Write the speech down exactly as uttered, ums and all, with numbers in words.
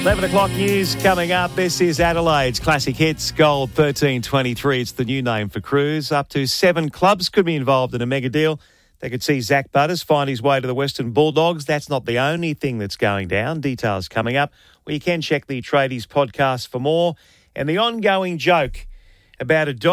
eleven o'clock news coming up. This is Adelaide's Classic Hits Gold thirteen twenty-three. It's the new name for Cruise. Up to seven clubs could be involved in a mega deal. They could see Zach Butters find his way to the Western Bulldogs. That's not the only thing that's going down. Details coming up. Well, you can check the Tradies podcast for more. And the ongoing joke about a dog